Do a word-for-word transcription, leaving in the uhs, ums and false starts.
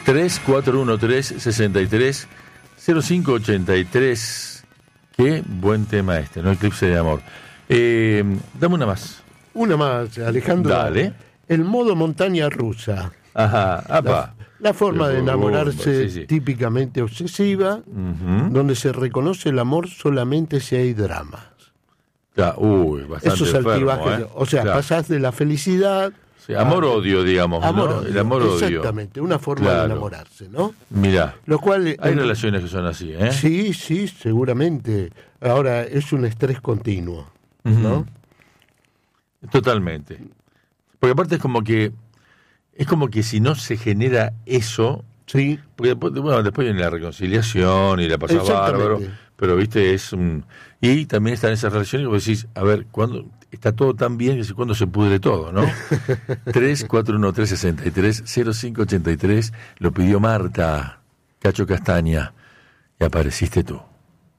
tres cuatro uno tres, seis tres, cero cinco ocho tres. Qué buen tema este, ¿no? Eclipse de amor. Eh, dame una más. Una más, Alejandro. Dale. El modo montaña rusa. Ajá, apa. La, la forma de enamorarse sí, sí. típicamente obsesiva, Uh-huh. donde se reconoce el amor solamente si hay dramas. Ya, uy, bastante Esos enfermo, altibajes, ¿eh? o sea, Claro. pasás de la felicidad... Sí, amor-odio, digamos, amor, ¿no? odio, El amor-odio. exactamente, una forma Claro. de enamorarse, ¿no? Mirá, Lo cual... hay en- relaciones que son así, ¿eh? Sí, sí, seguramente. Ahora, es un estrés continuo, ¿no? Ujú. Totalmente. Porque aparte es como que es como que si no se genera eso, Sí, porque después, bueno, después viene la reconciliación y la pasa Exactamente. bárbaro, pero viste, es un... Y también están esas relaciones que vos decís, a ver, cuando está todo tan bien que cuando se pudre todo, ¿no? tres cuatro uno tres, seis tres, cero cinco ocho tres, lo pidió Marta, Cacho Castaña, y apareciste tú.